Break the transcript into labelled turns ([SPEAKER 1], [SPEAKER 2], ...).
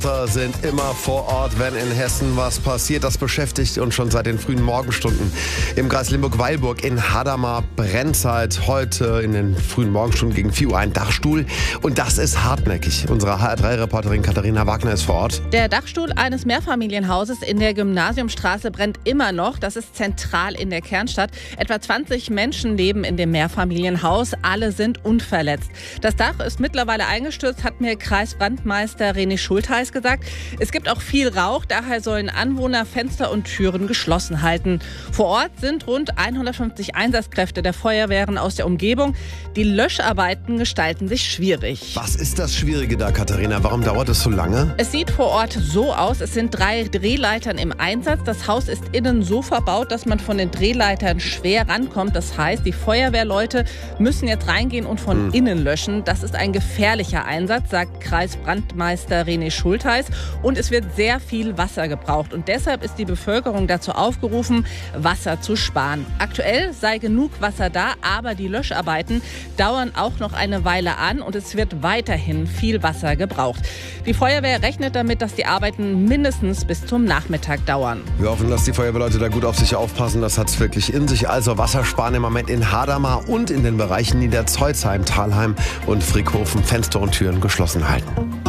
[SPEAKER 1] Sind immer vor Ort, wenn in Hessen was passiert. Das beschäftigt uns schon seit den frühen Morgenstunden. Im Kreis Limburg-Weilburg in Hadamar brennt seit heute in den frühen Morgenstunden gegen 4 Uhr ein Dachstuhl. Und das ist hartnäckig. Unsere HR3-Reporterin Katharina Wagner ist vor Ort.
[SPEAKER 2] Der Dachstuhl eines Mehrfamilienhauses in der Gymnasiumstraße brennt immer noch. Das ist zentral in der Kernstadt. Etwa 20 Menschen leben in dem Mehrfamilienhaus. Alle sind unverletzt. Das Dach ist mittlerweile eingestürzt, hat mir Kreisbrandmeister René Schultheiß gesagt. Es gibt auch viel Rauch, daher sollen Anwohner Fenster und Türen geschlossen halten. Vor Ort sind rund 150 Einsatzkräfte der Feuerwehren aus der Umgebung. Die Löscharbeiten gestalten sich schwierig.
[SPEAKER 1] Was ist das Schwierige da, Katharina? Warum dauert es so lange?
[SPEAKER 2] Es sieht vor Ort so aus, es sind 3 Drehleitern im Einsatz. Das Haus ist innen so verbaut, dass man von den Drehleitern schwer rankommt. Das heißt, die Feuerwehrleute müssen jetzt reingehen und von innen löschen. Das ist ein gefährlicher Einsatz, sagt Kreisbrandmeister René Schultheiß. Und es wird sehr viel Wasser gebraucht. Und deshalb ist die Bevölkerung dazu aufgerufen, Wasser zu sparen. Aktuell sei genug Wasser da, aber die Löscharbeiten dauern auch noch eine Weile an und es wird weiterhin viel Wasser gebraucht. Die Feuerwehr rechnet damit, dass die Arbeiten mindestens bis zum Nachmittag dauern.
[SPEAKER 1] Wir hoffen, dass die Feuerwehrleute da gut auf sich aufpassen. Das hat es wirklich in sich. Also Wassersparen im Moment in Hadamar und in den Bereichen Niederzeuzheim, Thalheim und Frickhofen Fenster und Türen geschlossen halten.